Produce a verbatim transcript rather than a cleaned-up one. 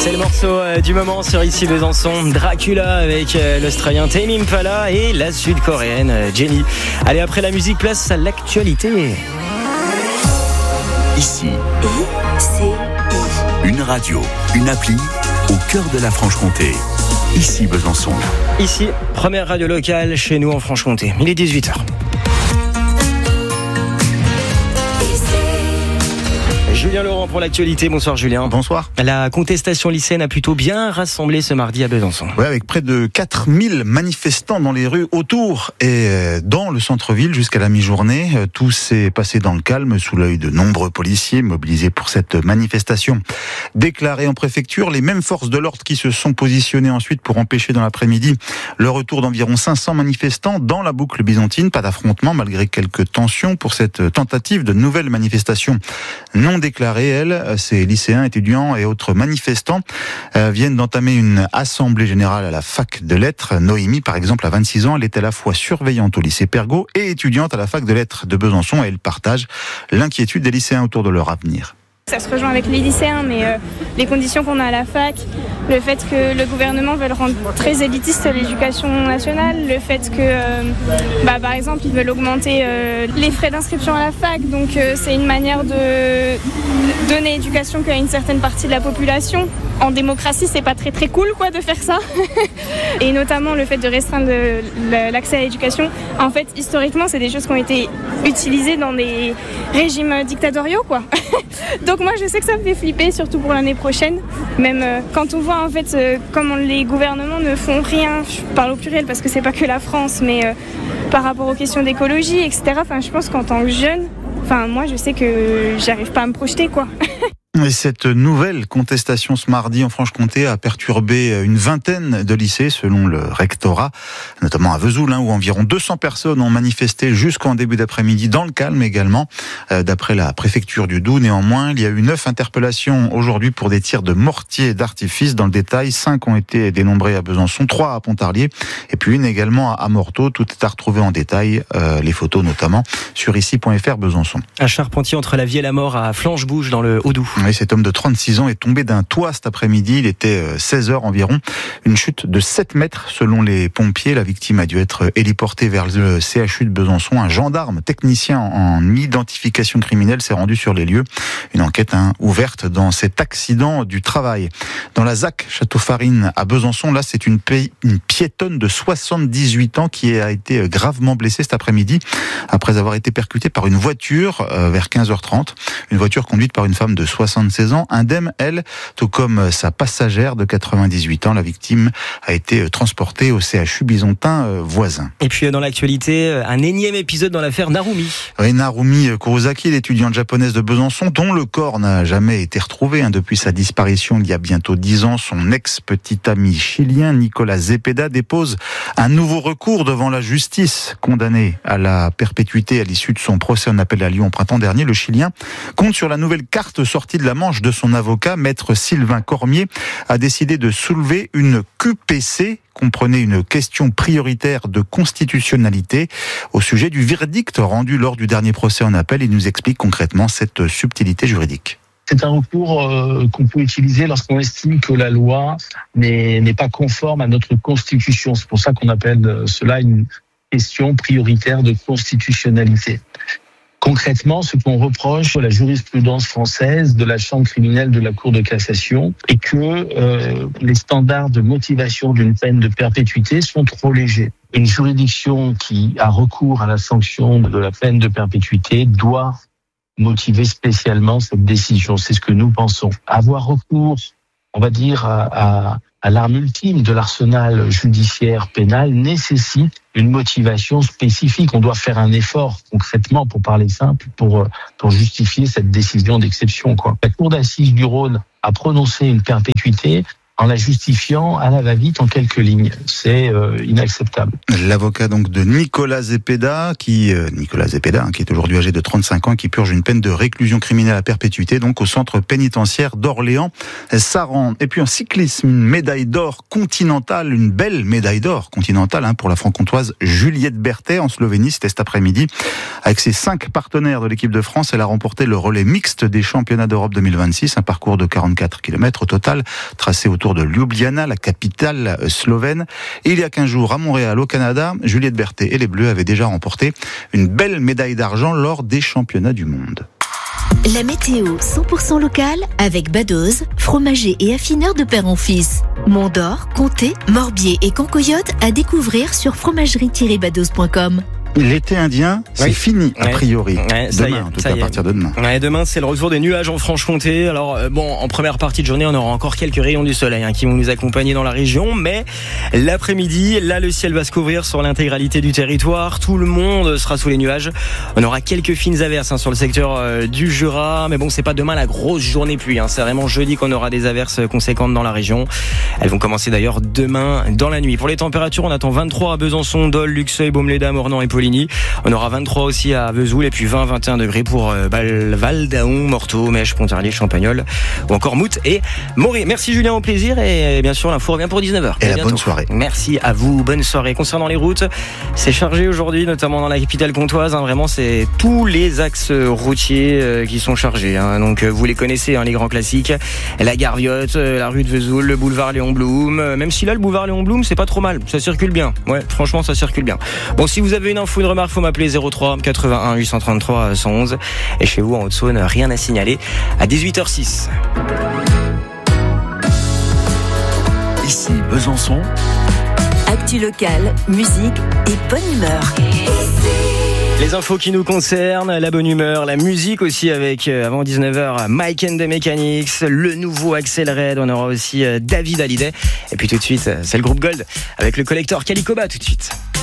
C'est le morceau euh, du moment sur Ici Besançon, Dracula avec euh, l'Australien Tame Impala et la Sud-Coréenne euh, Jennie. Allez, après la musique, place à l'actualité. Ici, une radio, une appli au cœur de la Franche-Comté. Ici Besançon. Ici, première radio locale chez nous en Franche-Comté. Il est dix-huit heures. Julien Laurent pour l'actualité. Bonsoir Julien. Bonsoir. La contestation lycéenne a plutôt bien rassemblé ce mardi à Besançon. Ouais, avec près de quatre mille manifestants dans les rues autour et dans le centre-ville jusqu'à la mi-journée. Tout s'est passé dans le calme sous l'œil de nombreux policiers mobilisés pour cette manifestation. Déclarée en préfecture, les mêmes forces de l'ordre qui se sont positionnées ensuite pour empêcher dans l'après-midi le retour d'environ cinq cents manifestants dans la boucle byzantine. Pas d'affrontement malgré quelques tensions pour cette tentative de nouvelle manifestation non déclarée. Elle, ces lycéens, étudiants et autres manifestants euh, viennent d'entamer une assemblée générale à la fac de lettres. Noémie, par exemple, à vingt-six ans, elle est à la fois surveillante au lycée Pergaud et étudiante à la fac de lettres de Besançon et elle partage l'inquiétude des lycéens autour de leur avenir. Ça se rejoint avec les lycéens, mais euh, les conditions qu'on a à la fac, le fait que le gouvernement veut rendre très élitiste l'éducation nationale, le fait que, euh, bah, par exemple, ils veulent augmenter euh, les frais d'inscription à la fac, donc euh, c'est une manière de donner éducation qu'à une certaine partie de la population. En démocratie, c'est pas très très cool quoi de faire ça. Et notamment le fait de restreindre le, le, l'accès à l'éducation. En fait, historiquement, c'est des choses qui ont été utilisées dans des régimes dictatoriaux quoi. Donc moi, je sais que ça me fait flipper, surtout pour l'année prochaine. Même euh, quand on voit en fait euh, comment les gouvernements ne font rien. Je parle au pluriel parce que c'est pas que la France, mais euh, par rapport aux questions d'écologie, et cetera. Enfin, je pense qu'en tant que jeune, enfin moi, je sais que j'arrive pas à me projeter quoi. Et cette nouvelle contestation ce mardi en Franche-Comté a perturbé une vingtaine de lycées selon le rectorat, notamment à Vesoul, hein, où environ deux cents personnes ont manifesté jusqu'en début d'après-midi dans le calme également. Euh, d'après la préfecture du Doubs, néanmoins, il y a eu neuf interpellations aujourd'hui pour des tirs de mortier d'artifice. Dans le détail, cinq ont été dénombrés à Besançon, trois à Pontarlier et puis une également à Morteau. Tout est à retrouver en détail, euh, les photos notamment sur ici point f r Besançon. Un charpentier entre la vie et la mort à Flanchebouge dans le Haut-Doubs. Oui, cet homme de trente-six ans est tombé d'un toit cet après-midi. Il était seize heures environ. Une chute de sept mètres selon les pompiers. La victime a dû être héliportée vers le C H U de Besançon. Un gendarme technicien en identification criminelle s'est rendu sur les lieux. Une enquête hein, ouverte dans cet accident du travail. Dans la Z A C Château-Farine à Besançon, là c'est une, pi- une piétonne de soixante-dix-huit ans qui a été gravement blessée cet après-midi après avoir été percutée par une voiture euh, vers quinze heures trente. Une voiture conduite par une femme de soixante-seize ans. Indemne, elle, tout comme sa passagère de quatre-vingt-dix-huit ans. La victime a été transportée au C H U byzantin voisin. Et puis dans l'actualité, un énième épisode dans l'affaire Narumi. Oui, Narumi Kurosaki, l'étudiante japonaise de Besançon, dont le corps n'a jamais été retrouvé hein, depuis sa disparition il y a bientôt dix ans. Son ex-petit ami chilien, Nicolas Zepeda, dépose un nouveau recours devant la justice. Condamné à la perpétuité à l'issue de son procès en appel à Lyon au printemps dernier, le Chilien compte sur la nouvelle carte sortie de la manche de son avocat, maître Sylvain Cormier, a décidé de soulever une Q P C, comprenait une question prioritaire de constitutionnalité au sujet du verdict rendu lors du dernier procès en appel. Il nous explique concrètement cette subtilité juridique. C'est un recours euh, qu'on peut utiliser lorsqu'on estime que la loi n'est, n'est pas conforme à notre constitution. C'est pour ça qu'on appelle cela une question prioritaire de constitutionnalité. Concrètement, ce qu'on reproche à la jurisprudence française de la chambre criminelle de la Cour de cassation est que euh, les standards de motivation d'une peine de perpétuité sont trop légers. Une juridiction qui a recours à la sanction de la peine de perpétuité doit motiver spécialement cette décision. C'est ce que nous pensons. Avoir recours, on va dire, à, à, à l'arme ultime de l'arsenal judiciaire pénal nécessite une motivation spécifique. On doit faire un effort concrètement, pour parler simple, pour, pour justifier cette décision d'exception, quoi. La Cour d'assises du Rhône a prononcé une perpétuité en la justifiant à la va-vite en quelques lignes. C'est euh, inacceptable. L'avocat donc de Nicolas Zepeda, qui euh, Nicolas Zepeda, hein, qui est aujourd'hui âgé de trente-cinq ans, qui purge une peine de réclusion criminelle à perpétuité, donc au centre pénitentiaire d'Orléans-Saran. Et puis en cyclisme, une médaille d'or continentale, une belle médaille d'or continentale hein, pour la franc-comtoise Juliette Berthet en Slovénie. C'était cet après-midi. Avec ses cinq partenaires de l'équipe de France, elle a remporté le relais mixte des championnats d'Europe deux mille vingt-six, un parcours de quarante-quatre kilomètres au total, tracé autour de Ljubljana, la capitale slovène. Et il y a quinze jours, à Montréal, au Canada, Juliette Berthet et les Bleus avaient déjà remporté une belle médaille d'argent lors des championnats du monde. La météo cent pour cent locale avec Badoz, fromager et affineur de père en fils. Mont d'Or, Comté, Morbier et Cancoyote à découvrir sur fromagerie tiret badoz point com. L'été indien, c'est oui. fini, a priori. Ouais, demain, y est, en tout cas, à partir de demain. Ouais, demain, c'est le retour des nuages en Franche-Comté. Alors, euh, bon, en première partie de journée, on aura encore quelques rayons du soleil hein, qui vont nous accompagner dans la région. Mais l'après-midi, là, le ciel va se couvrir sur l'intégralité du territoire. Tout le monde sera sous les nuages. On aura quelques fines averses hein, sur le secteur euh, du Jura. Mais bon, c'est pas demain la grosse journée pluie. Hein. C'est vraiment jeudi qu'on aura des averses conséquentes dans la région. Elles vont commencer d'ailleurs demain dans la nuit. Pour les températures, on attend vingt-trois à Besançon, Dole, Luxeuil, Baume-les-Dames, Mornan et Poligny. On aura vingt-trois aussi à Vesoul et puis vingt à vingt et un degrés pour euh, Val d'Aon, Morteau, Mèche, Pontarlier, Champagnole ou encore Mout et Morée. Merci Julien, au plaisir et bien sûr l'info revient pour dix-neuf heures. Et la bonne soirée. Merci à vous, bonne soirée. Concernant les routes, c'est chargé aujourd'hui, notamment dans la capitale comtoise. Hein, vraiment, c'est tous les axes routiers euh, qui sont chargés. Hein, donc euh, vous les connaissez, hein, les grands classiques. La Garviotte, euh, la rue de Vesoul, le boulevard Léon Blum. Euh, même si là, le boulevard Léon Blum, c'est pas trop mal. Ça circule bien. Ouais, franchement, ça circule bien. Bon, si vous avez une info, une remarque, faut m'appeler zéro trois quatre-vingt-un huit cent trente-trois cent onze. Et chez vous en Haute-Saône, rien à signaler à dix-huit heures six. Ici Besançon. Actu locale, musique et bonne humeur. Les infos qui nous concernent, la bonne humeur, la musique aussi avec, euh, avant dix-neuf heures, Mike and the Mechanics, le nouveau Axel Red, on aura aussi euh, David Hallyday. Et puis tout de suite, c'est le groupe Gold avec le collector Calicoba tout de suite.